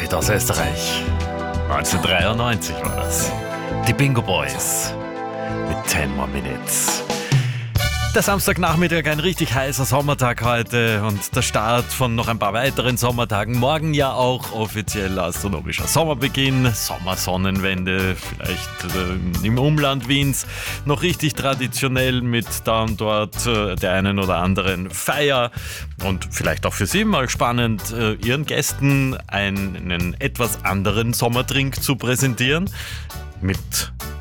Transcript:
Lied aus Österreich. 1993 war das. Die Bingo Boys mit 10 More Minutes. Der Samstagnachmittag, ein richtig heißer Sommertag heute und der Start von noch ein paar weiteren Sommertagen. Morgen ja auch offiziell astronomischer Sommerbeginn, Sommersonnenwende, vielleicht im Umland Wiens noch richtig traditionell mit da und dort der einen oder anderen Feier und vielleicht auch für Sie mal spannend, Ihren Gästen einen etwas anderen Sommertrink zu präsentieren mit